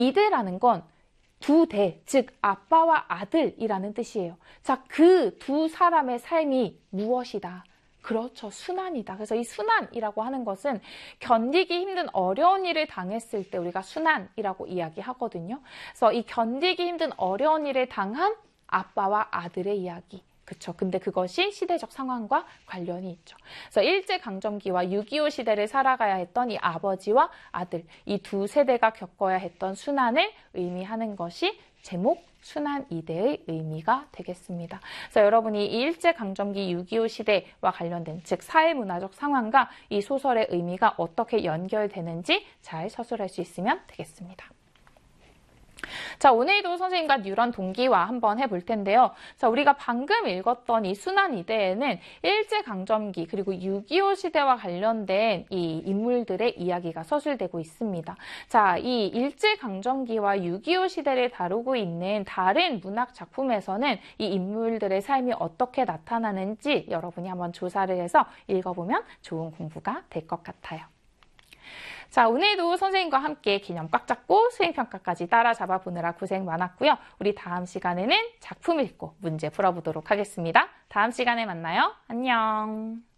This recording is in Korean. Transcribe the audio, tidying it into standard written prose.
이대라는 건 두 대, 즉 아빠와 아들이라는 뜻이에요. 자, 그 두 사람의 삶이 무엇이다? 그렇죠. 순환이다. 그래서 이 순환이라고 하는 것은 견디기 힘든 어려운 일을 당했을 때 우리가 순환이라고 이야기하거든요. 그래서 이 견디기 힘든 어려운 일을 당한 아빠와 아들의 이야기. 그쵸. 근데 그것이 시대적 상황과 관련이 있죠. 그래서 일제강점기와 6.25 시대를 살아가야 했던 이 아버지와 아들, 이 두 세대가 겪어야 했던 순환을 의미하는 것이 제목 순환 이대의 의미가 되겠습니다. 그래서 여러분이 이 일제강점기 6.25 시대와 관련된 즉 사회문화적 상황과 이 소설의 의미가 어떻게 연결되는지 잘 서술할 수 있으면 되겠습니다. 자, 오늘도 선생님과 뉴런 동기화 한번 해볼 텐데요. 자, 우리가 방금 읽었던 이 순환 이대에는 일제강점기 그리고 6.25 시대와 관련된 이 인물들의 이야기가 서술되고 있습니다. 자, 이 일제강점기와 6.25 시대를 다루고 있는 다른 문학 작품에서는 이 인물들의 삶이 어떻게 나타나는지 여러분이 한번 조사를 해서 읽어보면 좋은 공부가 될 것 같아요. 자, 오늘도 선생님과 함께 개념 꽉 잡고 수행평가까지 따라잡아 보느라 고생 많았고요. 우리 다음 시간에는 작품 읽고 문제 풀어보도록 하겠습니다. 다음 시간에 만나요. 안녕.